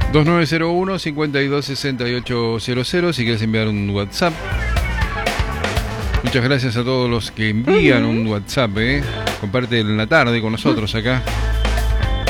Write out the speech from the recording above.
2901-526800 si quieres enviar un WhatsApp. Muchas gracias a todos los que envían un WhatsApp, Comparten la tarde con nosotros acá.